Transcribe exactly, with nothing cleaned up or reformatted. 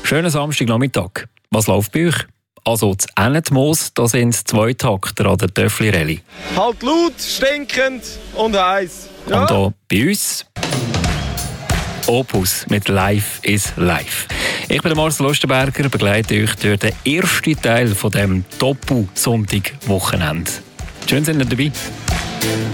Schönen Samstagnachmittag. Was läuft bei euch? Also das Ennetmoos, da sind zwei Takter an der Töffli-Rallye. Halt laut, stinkend und heiß. Ja. Und hier bei uns Opus mit Live is Live. Ich bin der Marcel Osterberger, begleite euch durch den ersten Teil von dem Doppel-Sonntag-Wochenende. Schön, sind ihr dabei.